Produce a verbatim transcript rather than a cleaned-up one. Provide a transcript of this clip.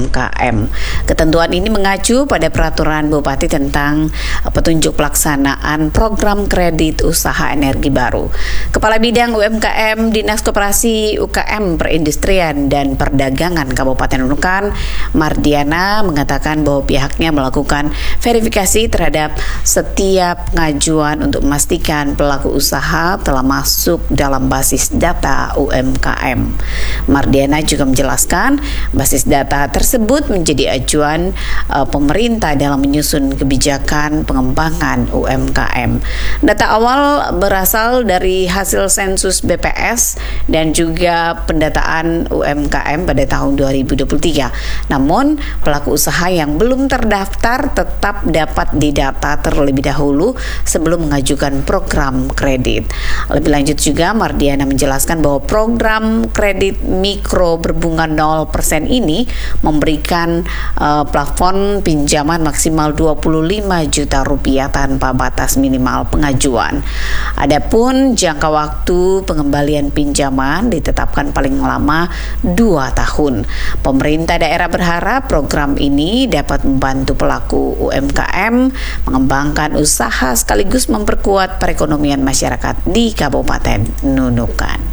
M K M. Ketentuan ini mengacu pada peraturan Bupati tentang petunjuk pelaksanaan program kredit usaha energi baru. Kepala Bidang U M K M Dinas Koperasi U K M Perindustrian dan Perdagangan Kabupaten Nunukan, Mardiana, mengatakan bahwa pihaknya melakukan verifikasi terhadap setiap pengajuan untuk memastikan pelaku usaha telah masuk dalam basis data U M K M. Mardiana juga menjelaskan basis data tersebut menjadi acuan uh, pemerintah dalam menyusun kebijakan pengembangan U M K M. Data awal berasal dari hasil sensus B P S dan juga pendataan U M K M pada tahun dua ribu dua puluh tiga. Namun, pelaku usaha yang belum terdaftar tetap dapat didata terlebih dahulu sebelum mengajukan program kredit. Lebih lanjut juga, Mardiana menjelaskan bahwa program kredit mikro berbunga nol persen ini memberikan uh, plafon pinjaman maksimal dua puluh lima juta rupiah tanpa batas minimal pengajuan. Adapun jangka waktu pengembalian pinjaman ditetapkan paling lama dua tahun. Pemerintah daerah berharap program ini dapat membantu pelaku U M K M mengembangkan usaha sekaligus memperkuat perekonomian masyarakat di Kabupaten Nunukan.